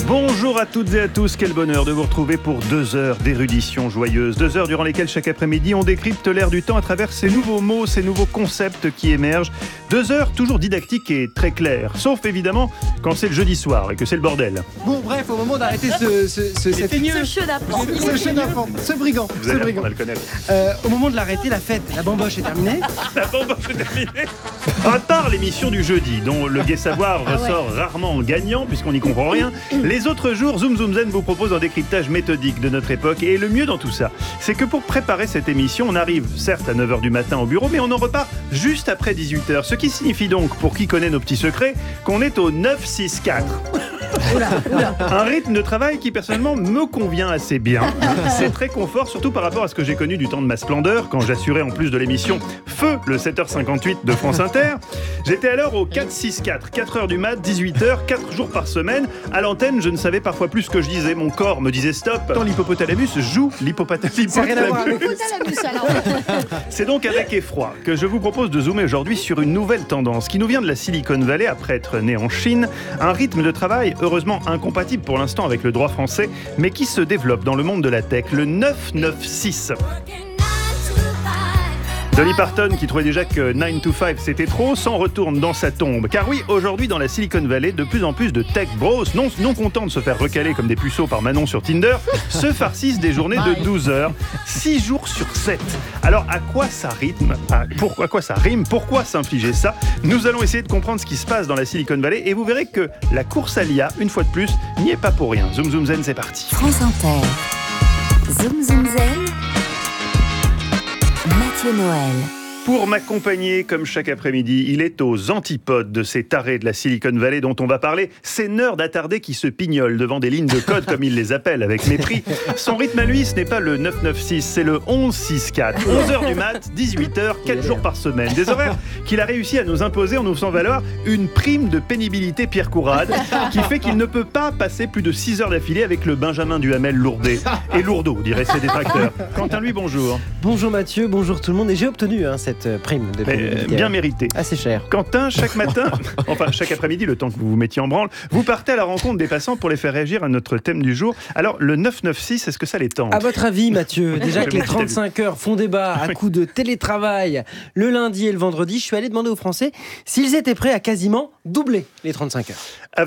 Bonjour à toutes et à tous, quel bonheur de vous retrouver pour 2 heures d'érudition joyeuse. 2 heures durant lesquelles chaque après-midi on décrypte l'air du temps à travers ces nouveaux mots, ces nouveaux concepts qui émergent. 2 heures toujours didactiques et très claires, sauf évidemment quand c'est le jeudi soir et que c'est le bordel. Bon bref, au moment d'arrêter ce brigand. Vous allez apprendre à le connaître. Au moment de l'arrêter, la fête, la bamboche est terminée. La bamboche est terminée. À part l'émission du jeudi, dont le gai savoir ressort rarement gagnant puisqu'on n'y comprend rien, les autres jours, Zoom Zoom Zen vous propose un décryptage méthodique de notre époque. Et le mieux dans tout ça, c'est que pour préparer cette émission, on arrive certes à 9h du matin au bureau, mais on en repart juste après 18h. Ce qui signifie donc, pour qui connaît nos petits secrets, qu'on est au 9-6-4. Un rythme de travail qui personnellement me convient assez bien. C'est très confort, surtout par rapport à ce que j'ai connu du temps de ma splendeur, quand j'assurais en plus de l'émission Feu, le 7h58 de France Inter. J'étais alors au 4-6-4, 4h du mat, 18h, 4 jours par semaine. À l'antenne, je ne savais parfois plus ce que je disais. Mon corps me disait stop. Tant l'hypopothalamus joue l'hypopothalamus. C'est donc avec effroi que je vous propose de zoomer aujourd'hui sur une nouvelle tendance qui nous vient de la Silicon Valley après être né en Chine. Un rythme de travail heureusement incompatible pour l'instant avec le droit français, mais qui se développe dans le monde de la tech, le 9-9-6. Dolly Parton, qui trouvait déjà que 9 to 5 c'était trop, s'en retourne dans sa tombe. Car oui, aujourd'hui dans la Silicon Valley, de plus en plus de tech bros, non contents de se faire recaler comme des puceaux par Manon sur Tinder, se farcissent des journées de 12 heures, 6 jours sur 7. Alors à quoi ça rime ? Pourquoi s'infliger ça ? Nous allons essayer de comprendre ce qui se passe dans la Silicon Valley et vous verrez que la course à l'IA, une fois de plus, n'y est pas pour rien. Zoom Zoom Zen, c'est parti. France Inter. Zoom Zoom Zen. Mathieu Noël. Pour m'accompagner, comme chaque après-midi, il est aux antipodes de ces tarés de la Silicon Valley dont on va parler, ces nerds attardés qui se pignolent devant des lignes de code, comme ils les appellent, avec mépris. Son rythme à lui, ce n'est pas le 9-9-6, c'est le 11-6-4. 11h du mat, 18h, 4 jours par semaine. Des horaires qu'il a réussi à nous imposer en nous faisant valoir une prime de pénibilité Pierre Courade, qui fait qu'il ne peut pas passer plus de 6 heures d'affilée avec le Benjamin Duhamel lourdé. Et lourdeau, diraient ses détracteurs. Quentin, lui, bonjour. Bonjour Mathieu, bonjour tout le monde. Et j'ai obtenu cette prime de pénibilité. Bien mérité. Assez cher. Quentin, chaque matin, enfin chaque après-midi, le temps que vous vous mettiez en branle, vous partez à la rencontre des passants pour les faire réagir à notre thème du jour. Alors, le 9-9-6, est-ce que ça les tente ? À votre avis, Mathieu, déjà que les 35 heures font débat à coup de télétravail le lundi et le vendredi, je suis allé demander aux Français s'ils étaient prêts à quasiment doubler les 35 heures.